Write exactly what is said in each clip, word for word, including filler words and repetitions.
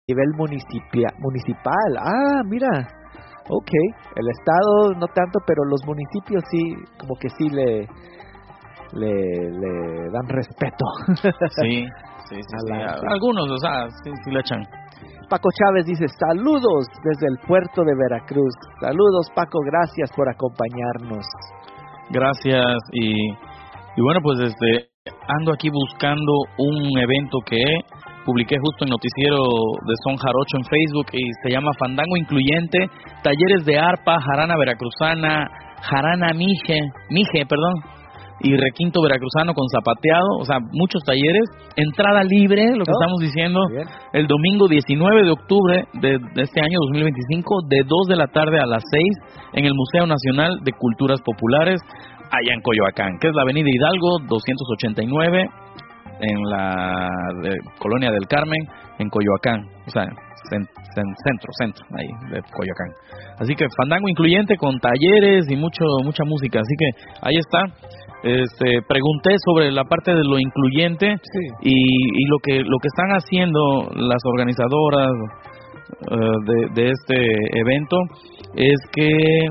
nivel municipia, municipal. Ah, mira. Ok, el estado no tanto, pero los municipios sí, como que sí le le, le dan respeto. Sí, sí, sí, sí. Algunos, o sea, sí, sí le echan. Paco Chávez dice, saludos desde el puerto de Veracruz. Saludos, Paco, gracias por acompañarnos. Gracias, y, y bueno, pues este ando aquí buscando un evento que publiqué justo en Noticiero de Son Jarocho en Facebook y se llama Fandango Incluyente, talleres de arpa, jarana veracruzana, jarana mije, mije, perdón, y requinto veracruzano con zapateado, o sea, muchos talleres, entrada libre, lo que oh, estamos diciendo, bien. El domingo diecinueve de octubre de, de este año dos mil veinticinco, de dos de la tarde a las seis, en el Museo Nacional de Culturas Populares, allá en Coyoacán, que es la Avenida Hidalgo doscientos ochenta y nueve, en la de, Colonia del Carmen, en Coyoacán, o sea, cen, cen, centro, centro, ahí, de Coyoacán. Así que Fandango Incluyente con talleres y mucho mucha música, así que ahí está. Este, pregunté sobre la parte de lo incluyente, sí. y, y lo que lo que están haciendo las organizadoras uh, de, de este evento es que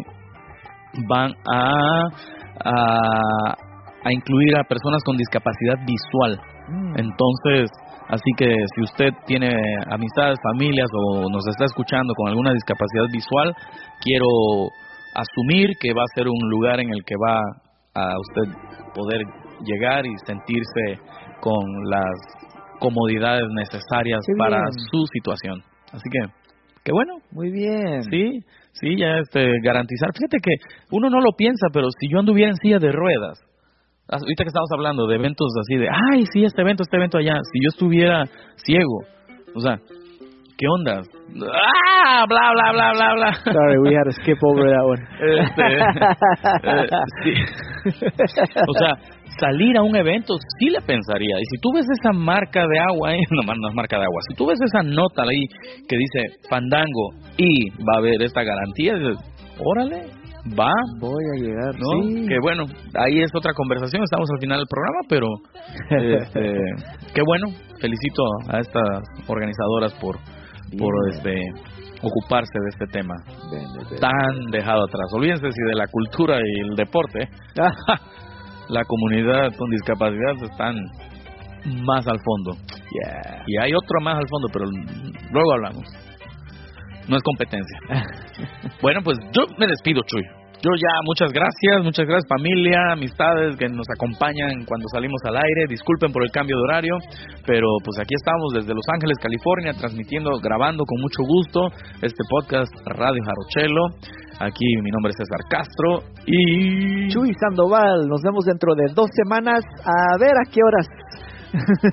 van a, a a incluir a personas con discapacidad visual. Mm. Entonces, así que si usted tiene amistades, familias o nos está escuchando con alguna discapacidad visual, quiero asumir que va a ser un lugar en el que va a usted poder llegar y sentirse con las comodidades necesarias qué para bien. Su situación. Así que, qué bueno. Muy bien. Sí, sí, ya este garantizar. Fíjate que uno no lo piensa, pero si yo anduviera en silla de ruedas, ahorita que estamos hablando de eventos así de, ay, sí, este evento, este evento allá, si yo estuviera ciego, o sea, ¿qué onda? ¡Ah! Bla, bla, bla, bla, bla. Sorry, we had to skip over that one. Este, eh, sí. O sea, salir a un evento, sí le pensaría. Y si tú ves esa marca de agua, eh, no, no es marca de agua, si tú ves esa nota ahí que dice Fandango y va a haber esta garantía, dices, órale, va, voy a llegar, ¿no? Sí. Que bueno, ahí es otra conversación, estamos al final del programa, pero este, qué bueno, felicito a estas organizadoras por, por este ocuparse de este tema bien, bien, bien. Tan dejado atrás. Olvídense si de la cultura y el deporte, la comunidad con discapacidad están más al fondo. Yeah. Y hay otro más al fondo, pero luego hablamos. No es competencia. Bueno, pues yo me despido, Chuy. Yo ya, muchas gracias, muchas gracias familia, amistades que nos acompañan cuando salimos al aire. Disculpen por el cambio de horario, pero pues aquí estamos desde Los Ángeles, California, transmitiendo, grabando con mucho gusto este podcast Radio Jarochelo. Aquí mi nombre es César Castro y Chuy Sandoval. Nos vemos dentro de dos semanas, a ver a qué horas.